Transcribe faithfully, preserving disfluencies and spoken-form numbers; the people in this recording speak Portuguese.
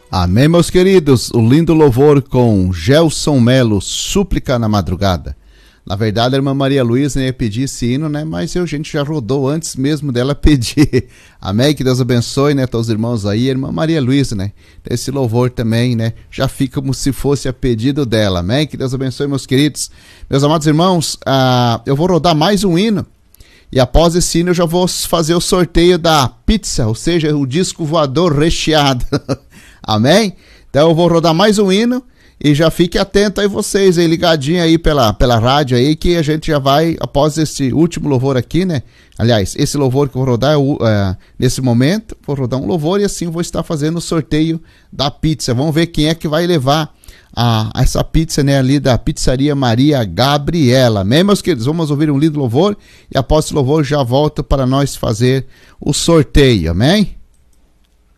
Amém, meus queridos. O lindo louvor com Gelson Melo, Súplica na Madrugada. Na verdade, a irmã Maria Luísa ia pedir esse hino, né? Mas eu, a gente já rodou antes mesmo dela pedir. Amém? Que Deus abençoe, né? Todos os irmãos aí. A irmã Maria Luísa, né? Esse louvor também, né? Já fica como se fosse a pedido dela. Amém? Que Deus abençoe, meus queridos. Meus amados irmãos, ah, eu vou rodar mais um hino. E após esse hino eu já vou fazer o sorteio da pizza, ou seja, o disco voador recheado. Amém? Então eu vou rodar mais um hino. E já fique atento aí vocês, aí, ligadinho aí pela, pela rádio aí, que a gente já vai, após esse último louvor aqui, né? Aliás, esse louvor que eu vou rodar, eu, uh, nesse momento, vou rodar um louvor e assim vou estar fazendo o sorteio da pizza. Vamos ver quem é que vai levar a, a essa pizza, né? Ali da Pizzaria Maria Gabriela. Amém, meus queridos? Vamos ouvir um lindo louvor e após esse louvor já volto para nós fazer o sorteio. Amém?